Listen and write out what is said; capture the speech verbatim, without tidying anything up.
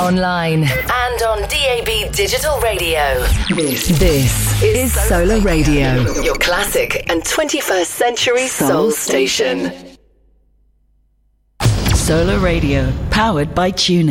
online, and on D A B Digital Radio. This, this is Solar Radio, your classic and twenty-first century soul station. Solar Radio, powered by TuneIn.